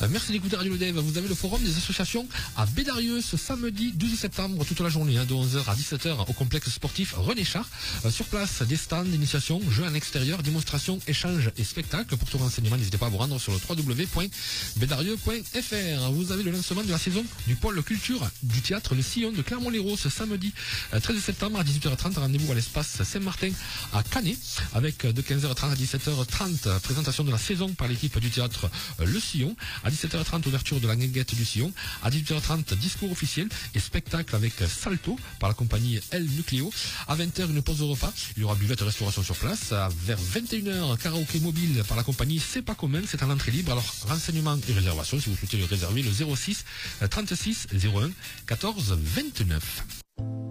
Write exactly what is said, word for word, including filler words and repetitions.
Euh, merci d'écouter Radio Le Dev. Vous avez le forum des associations à Bédarieux ce samedi douze septembre, toute la journée, hein, de onze heures à dix-sept heures au complexe sportif René Char. Euh, sur place, des stands d'initiation, jeux en extérieur, démonstrations, échanges et spectacles. Pour tout renseignement, n'hésitez pas à vous rendre sur le w w w point bédarieux point f r. Vous avez le lancement de la saison du pôle culture du théâtre Le Sillon de Clermont-Lérault ce samedi euh, treize septembre à dix-huit heures trente. Rendez-vous à l'espace Saint-Martin à Canet avec euh, de quinze heures trente à dix-sept heures trente présentation de la saison par l'équipe du théâtre euh, Le Sillon. À dix-sept heures trente, ouverture de la guinguette du Sillon. À dix-huit heures trente, discours officiel et spectacle avec Salto par la compagnie El Nucleo. À vingt heures, une pause au repas. Il y aura buvette et restauration sur place. À vers vingt et une heures, karaoké mobile par la compagnie C'est pas commun. C'est en entrée libre. Alors, renseignements et réservations, si vous souhaitez le réserver, le zéro six trente-six zéro un quatorze vingt-neuf.